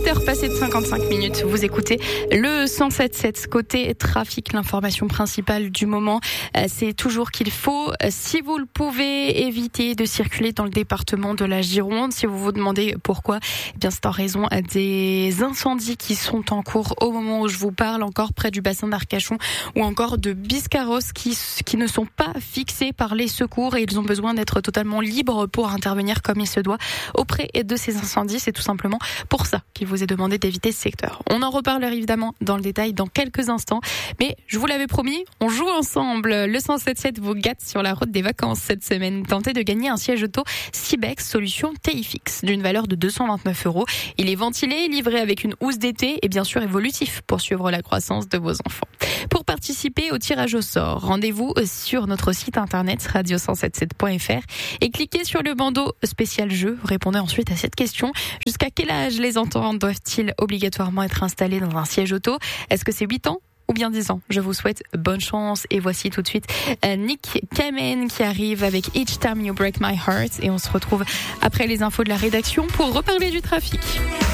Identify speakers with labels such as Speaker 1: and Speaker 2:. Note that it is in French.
Speaker 1: 7h passées de 55 minutes. Vous écoutez le 107.7 côté trafic. L'information principale du moment, c'est toujours qu'il faut, si vous le pouvez, éviter de circuler dans le département de la Gironde. Si vous vous demandez pourquoi, eh bien c'est en raison des incendies qui sont en cours au moment où je vous parle, encore près du bassin d'Arcachon ou encore de Biscarrosse qui ne sont pas fixés par les secours et ils ont besoin d'être totalement libres pour intervenir comme il se doit auprès de ces incendies. C'est tout simplement pour ça qu'il vous est demandé d'éviter ce secteur. On en reparlera évidemment dans le détail dans quelques instants, mais je vous l'avais promis, on joue ensemble. Le 107.7 vous gâte sur la route des vacances cette semaine. Tentez de gagner un siège auto Cibex solution TIFix d'une valeur de 229 €. Il est ventilé, livré avec une housse d'été et bien sûr évolutif pour suivre la croissance de vos enfants. Pour participer au tirage au sort, rendez-vous sur notre site internet radio177.fr et cliquez sur le bandeau spécial jeu. Répondez ensuite à cette question. Jusqu'à quel âge les enfants doivent-ils obligatoirement être installés dans un siège auto? Est-ce que c'est 8 ans ou bien 10 ans? Je vous souhaite bonne chance et voici tout de suite Nick Kamen qui arrive avec Each Time You Break My Heart et on se retrouve après les infos de la rédaction pour reparler du trafic.